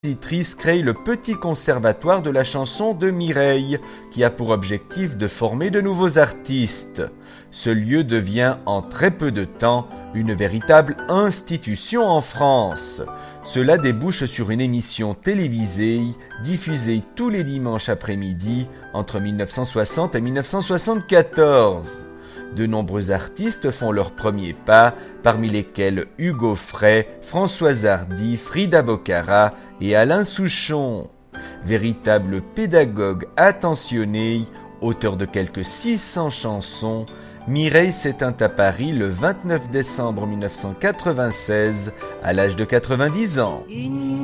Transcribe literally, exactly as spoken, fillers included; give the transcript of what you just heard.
compositrice crée le Petit Conservatoire de la chanson de Mireille, qui a pour objectif de former de nouveaux artistes. Ce lieu devient en très peu de temps une véritable institution en France. Cela débouche sur une émission télévisée diffusée tous les dimanches après-midi entre mille neuf cent soixante et mille neuf cent soixante-quatorze. De nombreux artistes font leurs premiers pas, parmi lesquels Hugo Frey, Françoise Hardy, Frida Bocara et Alain Souchon. Véritable pédagogue attentionné, auteur de quelques six cents chansons, Mireille s'éteint à Paris le vingt-neuf décembre mille neuf cent quatre-vingt-seize à l'âge de quatre-vingt-dix ans.